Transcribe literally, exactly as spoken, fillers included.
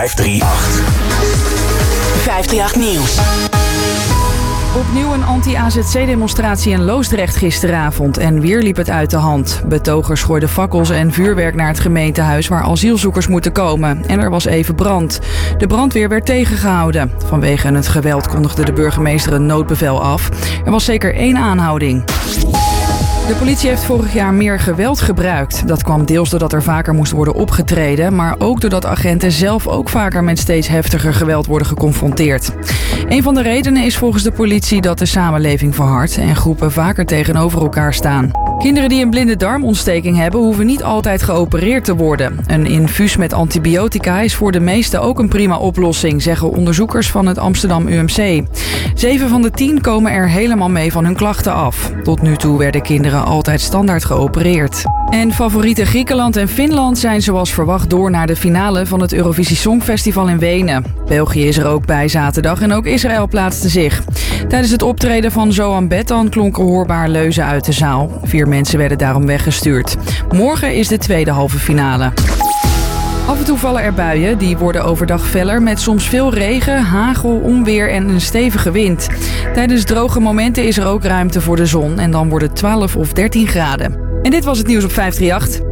vijfhonderdachttien. vijfhonderdachttien Nieuws. Opnieuw een anti-A Z C-demonstratie in Loosdrecht gisteravond en weer liep het uit de hand. Betogers gooiden fakkels en vuurwerk naar het gemeentehuis waar asielzoekers moeten komen. En er was even brand. De brandweer werd tegengehouden. Vanwege het geweld kondigde de burgemeester een noodbevel af. Er was zeker één aanhouding. De politie heeft vorig jaar meer geweld gebruikt. Dat kwam deels doordat er vaker moest worden opgetreden, maar ook doordat agenten zelf ook vaker met steeds heftiger geweld worden geconfronteerd. Een van de redenen is volgens de politie dat de samenleving verhardt en groepen vaker tegenover elkaar staan. Kinderen die een blinde darmontsteking hebben, hoeven niet altijd geopereerd te worden. Een infuus met antibiotica is voor de meesten ook een prima oplossing, zeggen onderzoekers van het Amsterdam U M C. Zeven van de tien komen er helemaal mee van hun klachten af. Tot nu toe werden kinderen altijd standaard geopereerd. En favoriete Griekenland en Finland zijn zoals verwacht door naar de finale van het Eurovisie Songfestival in Wenen. België is er ook bij zaterdag en ook Israël plaatste zich. Tijdens het optreden van Zohan Bettan klonken hoorbaar leuzen uit de zaal. Vier mensen werden daarom weggestuurd. Morgen is de tweede halve finale. Af en toe vallen er buien, die worden overdag feller met soms veel regen, hagel, onweer en een stevige wind. Tijdens droge momenten is er ook ruimte voor de zon en dan wordt het twaalf of dertien graden. En dit was het nieuws op vijfhonderdachttien.